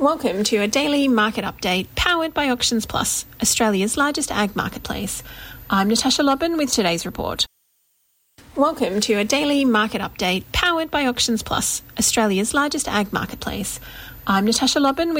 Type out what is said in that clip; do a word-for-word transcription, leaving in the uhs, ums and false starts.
Welcome to a daily market update powered by Auctions Plus, Australia's largest ag marketplace. I'm Natasha Lobban with today's report. Welcome to a daily market update powered by Auctions Plus, Australia's largest ag marketplace. I'm Natasha Lobban with